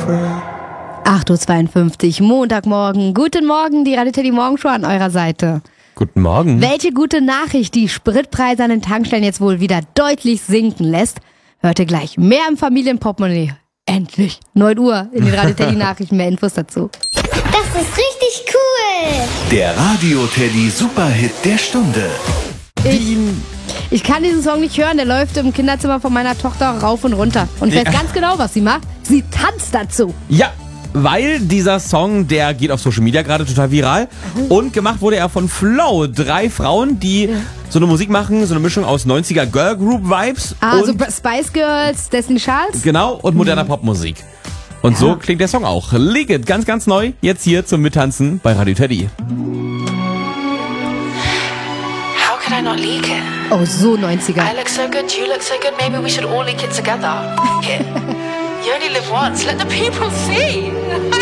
8:52 Uhr, Montagmorgen. Guten Morgen, die Radio Teddy Morgenshow an eurer Seite. Guten Morgen. Welche gute Nachricht die Spritpreise an den Tankstellen jetzt wohl wieder deutlich sinken lässt, hört ihr gleich. Mehr im Familienportemonnaie. Endlich. 9 Uhr in den Radio Teddy Nachrichten. Mehr Infos dazu. Das ist richtig cool. Der Radio Teddy Superhit der Stunde. Ich kann diesen Song nicht hören, der läuft im Kinderzimmer von meiner Tochter rauf und runter. Und ich weiß ganz genau, was sie macht. Sie tanzt dazu. Ja, weil dieser Song, der geht auf Social Media gerade total viral. Und gemacht wurde er von Flow. 3 Frauen, die so eine Musik machen, so eine Mischung aus 90er Girl Group Vibes. Also und Spice Girls, Destiny Charles. genau, und moderner Popmusik. Und so klingt der Song auch. Leg It, ganz, ganz neu, jetzt hier zum Mittanzen bei Radio Teddy. How could I not leak it? Oh, so 90er. I look so good, you look so good, maybe we should all leak it together. You only live once, let the people see.